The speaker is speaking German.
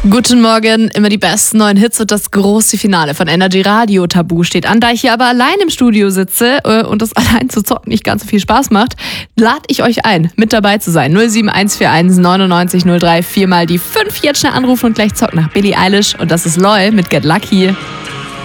Guten Morgen, immer die besten neuen Hits und das große Finale von Energy Radio Tabu steht an. Da ich hier aber allein im Studio sitze und das allein zu zocken nicht ganz so viel Spaß macht, lade ich euch ein, mit dabei zu sein. 07141 99 03, viermal die 5 jetzt schnell anrufen und gleich zocken nach Billie Eilish und das ist Loy mit Get Lucky.